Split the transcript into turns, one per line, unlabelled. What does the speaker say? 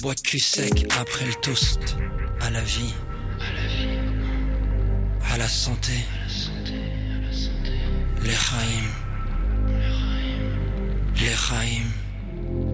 Bois de cul sec après le toast. À la vie, à la santé. Les Chaim, les Chaim.